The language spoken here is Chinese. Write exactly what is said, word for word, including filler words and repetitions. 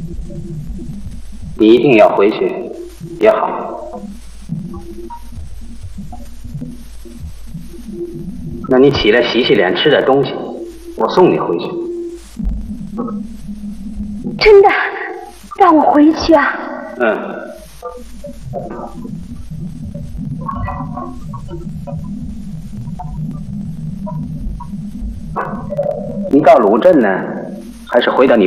你一定要回去也好。那你起来洗洗脸，吃点东西，我送你回去。 真的让我回去啊？ 嗯。你到鲁镇呢，还是回到你